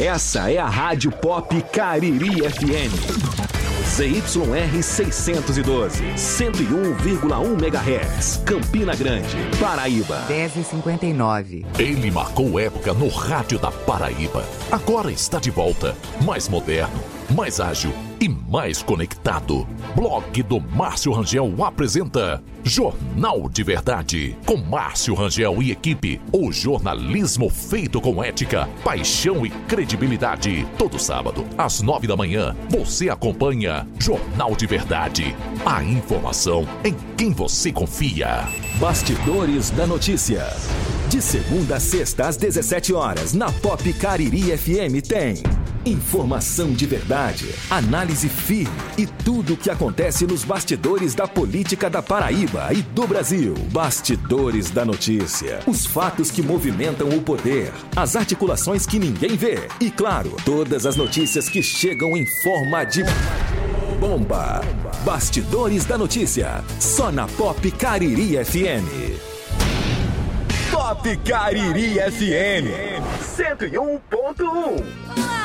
Essa é a Rádio Pop Cariri FM. ZYR 612, 101,1 MHz, Campina Grande, Paraíba. 10h59. Ele marcou época no rádio da Paraíba. Agora está de volta, mais moderno, mais ágil e mais conectado. Blog do Márcio Rangel apresenta Jornal de Verdade. Com Márcio Rangel e equipe, o jornalismo feito com ética, paixão e credibilidade. Todo sábado, às 9 da manhã, você acompanha Jornal de Verdade. A informação em quem você confia. Bastidores da Notícia. De segunda a sexta, às 17 horas, na Pop Cariri FM tem informação de verdade, análise firme e tudo o que acontece nos bastidores da política da Paraíba e do Brasil. Bastidores da Notícia. Os fatos que movimentam o poder, as articulações que ninguém vê e, claro, todas as notícias que chegam em forma de bomba. Bastidores da Notícia. Só na Pop Cariri FM. Pop Cariri FM 101.1.